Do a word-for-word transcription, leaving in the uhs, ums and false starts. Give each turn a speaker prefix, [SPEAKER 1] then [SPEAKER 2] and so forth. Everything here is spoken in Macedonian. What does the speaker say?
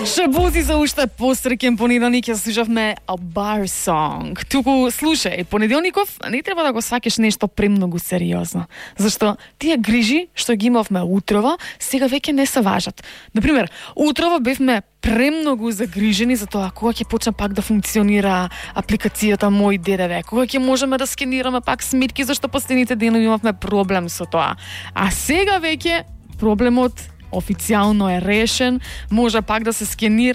[SPEAKER 1] Шабузи за уште посреќен понеделник ја слушавме A Bar Song. Туку слушај, понеделников не треба да го сваќаш нешто премногу сериозно, зашто тие грижи што ги имавме утрово, сега веќе не се важат. Например, утрово бевме премногу загрижени за тоа кога ќе почне пак да функционира апликацијата Мој ДДВ, кога ќе можеме да скенираме пак сметки, зашто последните денови имавме проблем со тоа. А сега веќе проблемот официјално е решен, може пак да се скенира